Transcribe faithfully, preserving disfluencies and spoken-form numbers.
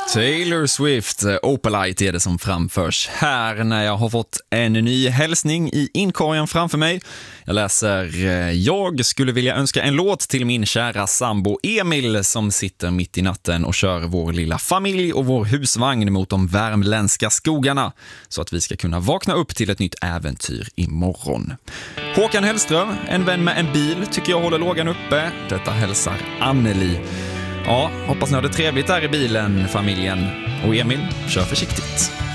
Taylor Swift, Opalite är det som framförs här när jag har fått en ny hälsning i inkorgen framför mig. Jag läser: jag skulle vilja önska en låt till min kära sambo Emil som sitter mitt i natten och kör vår lilla familj och vår husvagn mot de värmländska skogarna så att vi ska kunna vakna upp till ett nytt äventyr imorgon. Håkan Hellström, en vän med en bil, tycker jag håller lågan uppe. Detta hälsar Anneli. Ja, hoppas ni har det trevligt där i bilen, familjen. Och Emil, kör försiktigt.